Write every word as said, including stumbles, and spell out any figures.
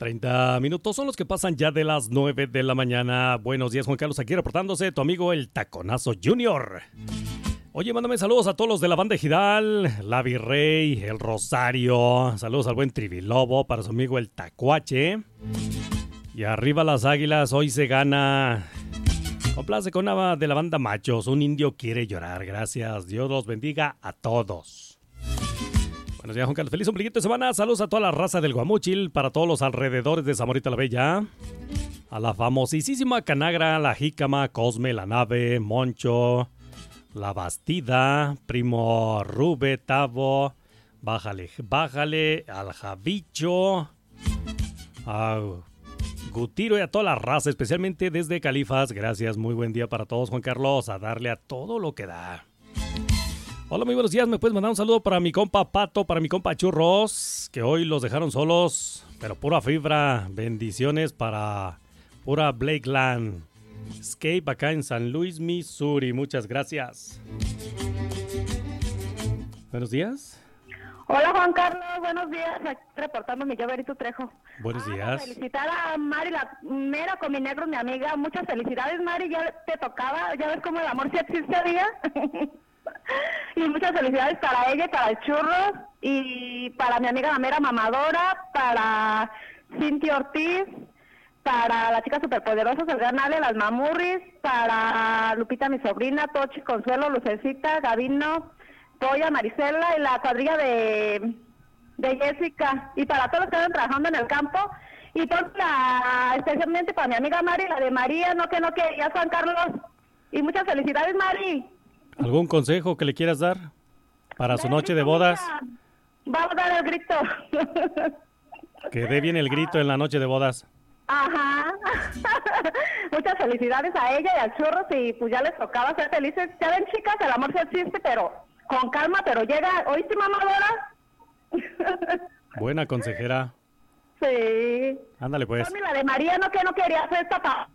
treinta minutos son los que pasan ya de las nueve de la mañana. Buenos días, Juan Carlos, aquí reportándose tu amigo el Taconazo Junior. Oye, mándame saludos a todos los de la banda Ejidal, la Virrey, el Rosario. Saludos al buen Trivilobo, para su amigo el Tacuache. Y arriba las Águilas, hoy se gana. Complace con una de la banda Machos, un indio quiere llorar. Gracias, Dios los bendiga a todos. Buenos días, Juan Carlos. Feliz ombliguito de semana. Saludos a toda la raza del Guamúchil, para todos los alrededores de Zamorita la Bella. A la famosísima Canagra, la Jícama, Cosme, la Nave, Moncho, la Bastida, Primo Rube, Tavo, Bájale, Bájale, al Javicho, a Gutiro y a toda la raza, especialmente desde Califas. Gracias, muy buen día para todos, Juan Carlos. A darle a todo lo que da. Hola, muy buenos días. ¿Me puedes mandar un saludo para mi compa Pato, para mi compa Churros, que hoy los dejaron solos, pero pura fibra? Bendiciones para pura Blakeland Escape acá en San Luis, Missouri. Muchas gracias. Buenos días. Hola, Juan Carlos. Buenos días. Aquí reportándome yo, Berito Trejo. Buenos ah, días. Felicitar a Mari, la mera con mi negro, mi amiga. Muchas felicidades, Mari. Ya te tocaba. Ya ves cómo el amor sí existe a día. Y muchas felicidades para ella y para el Churros, y para mi amiga la mera mamadora, para Cintia Ortiz, para la chica superpoderosa, el gran Ale, las mamurris, para Lupita, mi sobrina, Tochi, Consuelo, Lucecita, Gavino, Toya, Marisela y la cuadrilla de, de Jessica, y para todos los que están trabajando en el campo, y toda la, especialmente para mi amiga Mari, la de María, no que no quería, Juan Carlos, y muchas felicidades, Mari. ¿Algún consejo que le quieras dar para su noche de bodas? Vamos a dar el grito. Que dé bien el grito en la noche de bodas. Ajá. Muchas felicidades a ella y al Churros, y pues ya les tocaba ser felices. Ya ven, chicas, el amor sí existe, pero con calma, pero llega. ¿Oíste, mamadora? Buena consejera. Sí. Ándale, pues. Tony, la de María, no que no quería hacer esta pa